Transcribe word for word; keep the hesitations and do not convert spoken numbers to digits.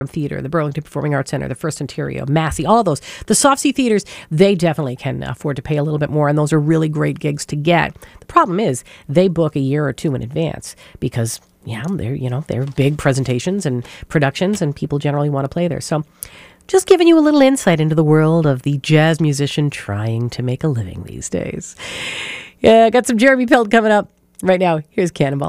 Theater, the Burlington Performing Arts Center, the First Ontario, Massey, all those. The soft C theaters, they definitely can afford to pay a little bit more, and those are really great gigs to get. The problem is they book a year or two in advance because, yeah, they're, you know, they're big presentations and productions, and people generally want to play there. So just giving you a little insight into the world of the jazz musician trying to make a living these days. Yeah, I got some Jeremy Pelt coming up right now. Here's Cannonball.